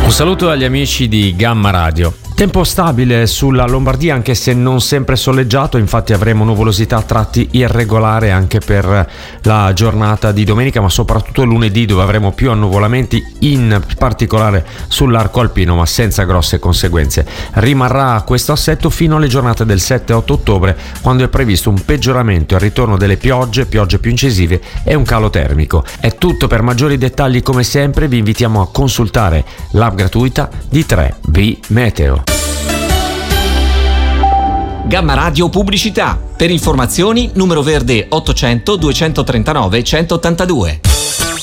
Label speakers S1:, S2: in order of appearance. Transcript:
S1: Un saluto agli amici di Gamma Radio. Tempo stabile sulla Lombardia, anche se non sempre soleggiato, infatti avremo nuvolosità a tratti irregolare anche per la giornata di domenica, ma soprattutto lunedì, dove avremo più annuvolamenti, in particolare sull'arco alpino, ma senza grosse conseguenze. Rimarrà questo assetto fino alle giornate del 7-8 ottobre, quando è previsto un peggioramento e il ritorno delle piogge più incisive e un calo termico. È tutto. Per maggiori dettagli, come sempre, vi invitiamo a consultare l'app gratuita di 3B Meteo.
S2: Gamma Radio Pubblicità. Per informazioni numero verde 800 239 182.